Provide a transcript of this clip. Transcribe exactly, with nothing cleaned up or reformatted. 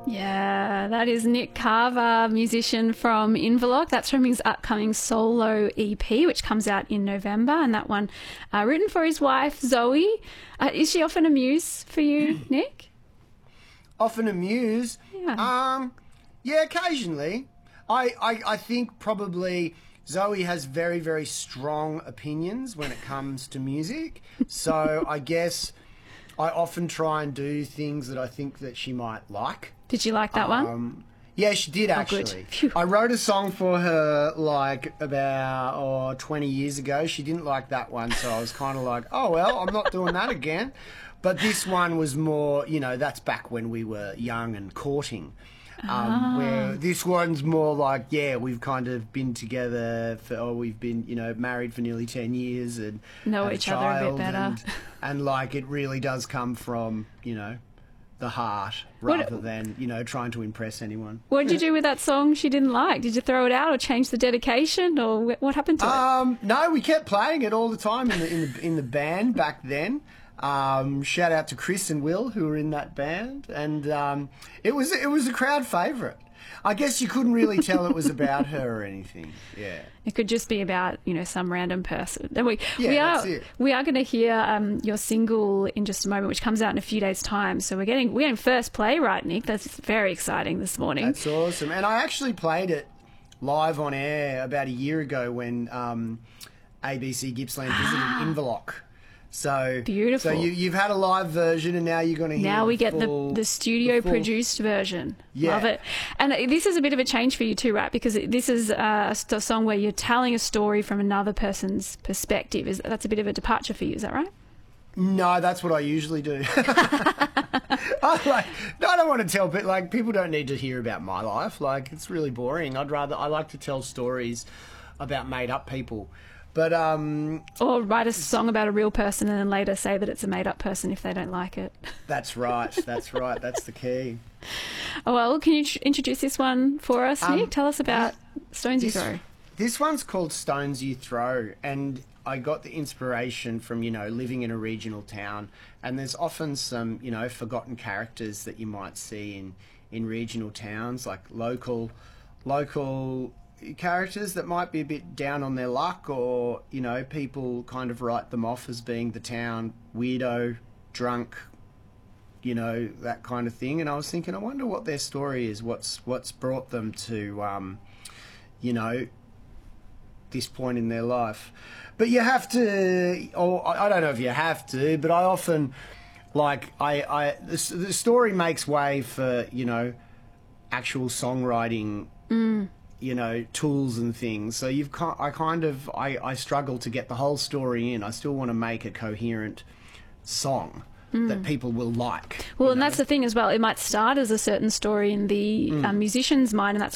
Yeah, that is Nick Carver, musician from Inverloch. That's from his upcoming solo E P, which comes out in November, and that one uh, written for his wife, Zoe. Uh, is she often a muse for you, Nick? Often a muse? Yeah. Um, yeah, occasionally. I, I, I think probably Zoe has very, very strong opinions when it comes to music. So I guess I often try and do things that I think that she might like. Did you like that one? Um, yeah, she did actually. good. Phew. I wrote a song for her like about oh, twenty years ago. She didn't like that one, so I was kind of like, oh, well, I'm not doing that again. But this one was more, you know, that's back when we were young and courting. Um, Ah. Where this one's more like, yeah, we've kind of been together for, or we've been, you know, married for nearly ten years and Know had each other a bit child better. And, and like it really does come from, you know, the heart What- rather than, you know, trying to impress anyone. What did you do with that song she didn't like? Did you throw it out or change the dedication, or wh- what happened to it? Um, no, we kept playing it all the time in the in the, in the band back then. Um, shout out to Chris and Will who were in that band, and um, it was it was a crowd favourite. I guess you couldn't really tell it was about her or anything. Yeah. It could just be about, you know, some random person. And we Yeah, we are that's it. we are going to hear um, your single in just a moment, which comes out in a few days' time. So we're getting we're getting first play, right, Nick? That's very exciting this morning. That's awesome. And I actually played it live on air about a year ago when um, A B C Gippsland visited Inverloch. So Beautiful. So you, you've had a live version, and now you're going to hear. Now we get the, full- the studio the full- produced version. Yeah. Love it. And this is a bit of a change for you too, right? Because this is a, st- song where you're telling a story from another person's perspective. Is That's a bit of a departure for you, is that right? No, that's what I usually do. I like. No, I don't want to tell, but like people don't need to hear about my life. Like it's really boring. I'd rather I like to tell stories about made-up people. But um, Or write a song about a real person and then later say that it's a made-up person if they don't like it. that's right. That's right. That's the key. Oh, well, can you tr- introduce this one for us, Um, Nick? Tell us about Stones You This, Throw. this one's called Stones You Throw, and I got the inspiration from, you know, living in a regional town, and there's often some, you know, forgotten characters that you might see in, in regional towns, like local local characters that might be a bit down on their luck, or, you know, people kind of write them off as being the town weirdo, drunk, you know, that kind of thing. And I was thinking, I wonder what their story is, what's what's brought them to, um, you know, this point in their life. But you have to, or I don't know if you have to, but I often, like, I, I the, the story makes way for, you know, actual songwriting, Mm. you know, tools and things. So you've, ki- I kind of, I, I struggle to get the whole story in. I still want to make a coherent song that people will like. Well, you and know? that's the thing as well. It might start as a certain story in the Mm. um, musician's mind, and that's